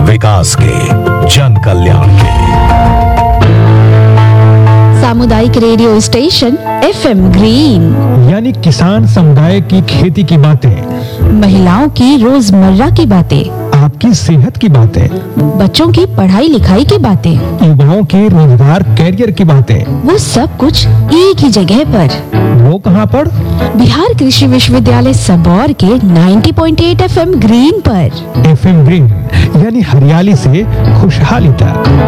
विकास के, जन कल्याण के। सामुदायिक रेडियो स्टेशन FM ग्रीन, यानी किसान समुदाय की खेती की बातें, महिलाओं की रोजमर्रा की बातें, आपकी सेहत की बातें, बच्चों की पढ़ाई लिखाई की बातें, युवाओं के रोजगार कैरियर की बातें, वो सब कुछ एक ही जगह पर। वो कहाँ पर? बिहार कृषि विश्वविद्यालय सबौर के 90.8 FM ग्रीन पर। FM ग्रीन, यानी हरियाली से खुशहाली तक।